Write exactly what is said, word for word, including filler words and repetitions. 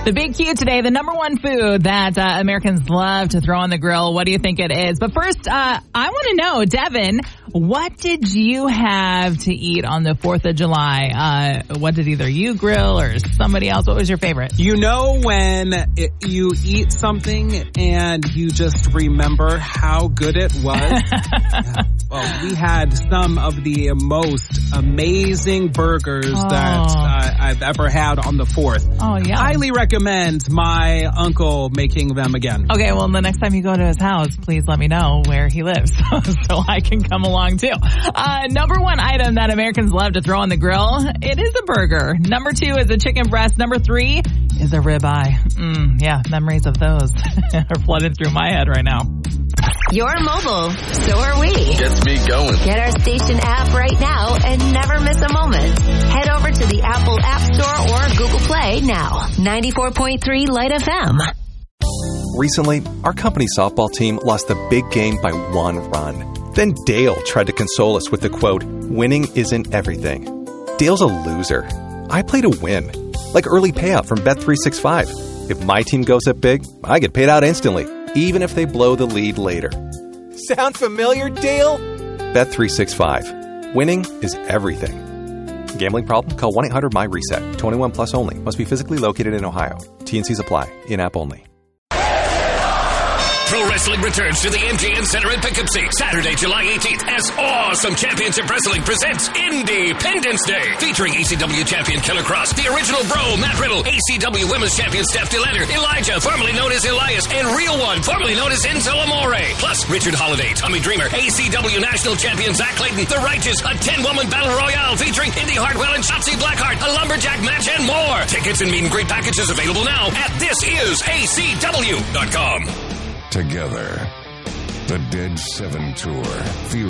The Big Q today, the number one food that uh, Americans love to throw on the grill. What do you think it is? But first, uh, I want to know, Devin, what did you have to eat on the fourth of July? Uh, what did either you grill or somebody else? What was your favorite? You know when it, you eat something and you just remember how good it was? Yeah. Well, we had some of the most amazing burgers oh. that uh, I've ever had on the fourth. Oh, yeah. Highly recommend my uncle making them again. Okay, well, the next time you go to his house, please let me know where he lives so I can come along too. Uh, number one item that Americans love to throw on the grill, it is a burger. Number two is a chicken breast. Number three is a ribeye. Mm, yeah, memories of those are flooding through my head right now. You're mobile, so are we. Gets me going. Get our station app right now and never miss a moment. Head over to the Apple App Store or Google Play now. ninety-four point three Light F M. Recently, our company softball team lost the big game by one run. Then Dale tried to console us with the quote, "Winning isn't everything." Dale's a loser. I play to win. Like early payout from Bet three sixty-five. If my team goes up big, I get paid out instantly, even if they blow the lead later. Sound familiar, Dale? Bet three sixty-five. Winning is everything. Gambling problem? Call one eight hundred M Y reset. twenty-one plus only. Must be physically located in Ohio. T N Cs apply. In-app only. Pro Wrestling returns to the M G M Center in Poughkeepsie, Saturday, July eighteenth, as Awesome Championship Wrestling presents Independence Day, featuring E C W champion Killer Cross, the original Bro, Matt Riddle, A C W Women's champion Steph DeLander, Elijah, formerly known as Elias, and Real One, formerly known as Enzo Amore, plus Richard Holiday, Tommy Dreamer, A C W National Champion Zach Clayton, The Righteous, a ten-woman battle royale featuring Indy Hartwell and Shotzi Blackheart, a lumberjack match, and more. Tickets and meet and greet packages available now at this is A C W dot com. Together, the Dead Seven Tour. Feel